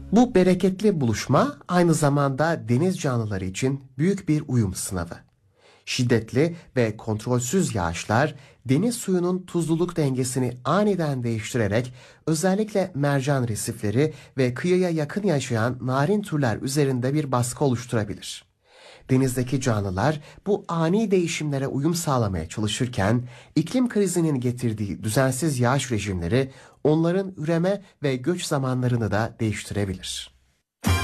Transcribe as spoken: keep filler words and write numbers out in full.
Bu bereketli buluşma aynı zamanda deniz canlıları için büyük bir uyum sınavı. Şiddetli ve kontrolsüz yağışlar deniz suyunun tuzluluk dengesini aniden değiştirerek özellikle mercan resifleri ve kıyıya yakın yaşayan narin türler üzerinde bir baskı oluşturabilir. Denizdeki canlılar bu ani değişimlere uyum sağlamaya çalışırken iklim krizinin getirdiği düzensiz yağış rejimleri onların üreme ve göç zamanlarını da değiştirebilir.